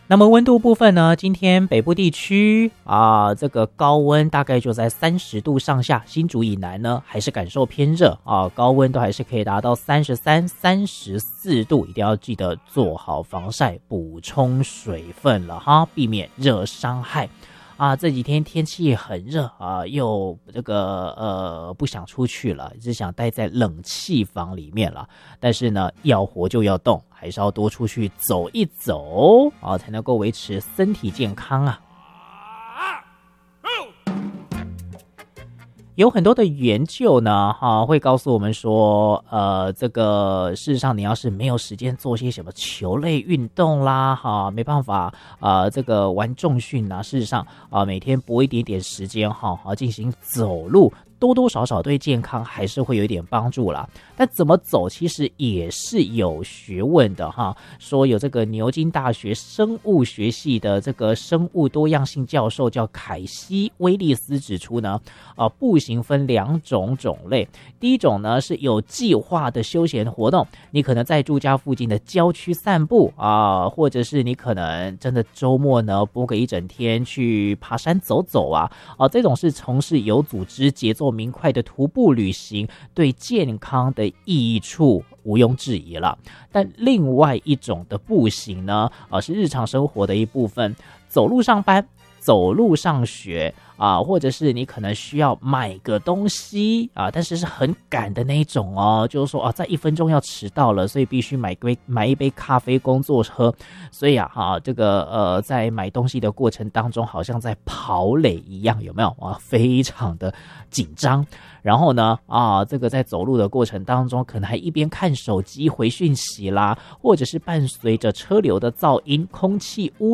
那么温度部分呢，今天北部地区这个高温大概就在30度上下，新竹以南呢还是感受偏热高温都还是可以达到33、34度，一定要记得做好防晒，补充水分了哈，避免热伤害。这几天天气很热又这个不想出去了，只想待在冷气房里面了。但是呢，要活就要动，还是要多出去走一走才能够维持身体健康啊。有很多的研究呢会告诉我们说这个事实上你要是没有时间做些什么球类运动啦没办法这个玩重训事实上每天拨一点点时间进行走路，多多少少对健康还是会有一点帮助啦。但怎么走其实也是有学问的说有这个牛津大学生物学系的这个生物多样性教授叫凯西·威利斯指出呢步行分2种种类。第一种呢是有计划的休闲活动，你可能在住家附近的郊区散步或者是你可能真的周末呢拨个一整天去爬山走走这种是从事有组织节奏明快的徒步旅行，对健康的益处毋庸置疑了。但另外一种的步行呢是日常生活的一部分，走路上班，走路上学或者是你可能需要买个东西但是是很赶的那一种就是说在1分钟要迟到了，所以必须买一杯咖啡工作喝，所以这个在买东西的过程当中好像在跑垒一样，有没有非常的紧张。然后呢这个在走路的过程当中可能还一边看手机回讯息啦，或者是伴随着车流的噪音、空气污